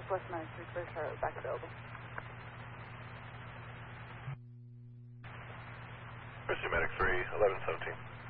Northwest 93, clear Charlotte, back available. Christian Medic 3, 1117.